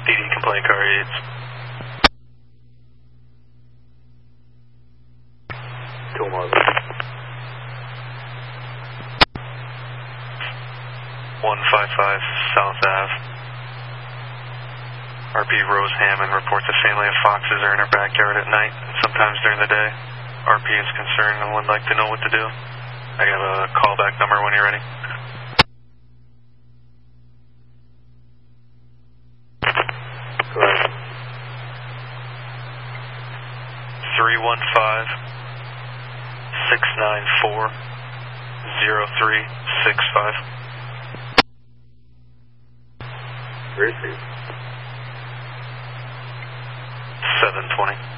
DD complaint car aids. 211. 155 South Ave. RP Rose Hammond reports a family of foxes are in her backyard at night and sometimes during the day. RP is concerned and would like to know what to do. I have a callback number when you're ready. Go ahead. 315-694-0365. Where is he? 720.